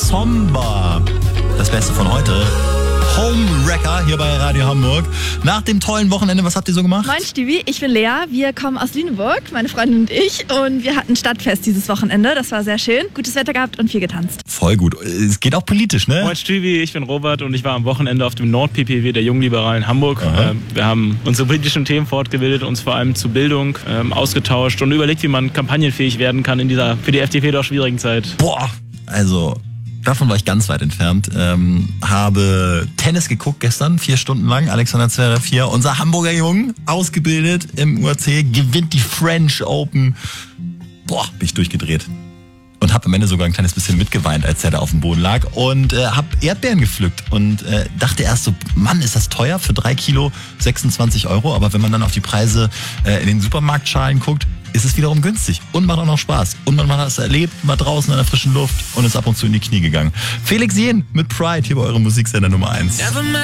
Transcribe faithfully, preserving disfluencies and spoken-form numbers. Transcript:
Somber. Das Beste von heute. Homewrecker hier bei Radio Hamburg. Nach dem tollen Wochenende, was habt ihr so gemacht? Moin Stübi, ich bin Lea. Wir kommen aus Lüneburg, meine Freundin und ich. Und wir hatten Stadtfest dieses Wochenende. Das war sehr schön. Gutes Wetter gehabt und viel getanzt. Voll gut. Es geht auch politisch, ne? Moin Stübi, ich bin Robert und ich war am Wochenende auf dem Nord-P P W der Jungliberalen Hamburg. Aha. Wir haben unsere politischen Themen fortgebildet, uns vor allem zu Bildung ähm, ausgetauscht und überlegt, wie man kampagnenfähig werden kann in dieser für die F D P doch schwierigen Zeit. Boah, also... Davon war ich ganz weit entfernt. Ähm, habe Tennis geguckt gestern, vier Stunden lang. Alexander Zverev hier, unser Hamburger Jungen, ausgebildet im U A C, gewinnt die French Open. Boah, bin ich durchgedreht. Und habe am Ende sogar ein kleines bisschen mitgeweint, als er da auf dem Boden lag. Und äh, habe Erdbeeren gepflückt und äh, dachte erst so, Mann, ist das teuer für drei Kilo sechsundzwanzig Euro. Aber wenn man dann auf die Preise äh, in den Supermarktschalen guckt, ist es wiederum günstig und macht auch noch Spaß. Und man hat es erlebt, war draußen in der frischen Luft und ist ab und zu in die Knie gegangen. Felix Jähn mit Pride hier bei eurem Musiksender Nummer eins.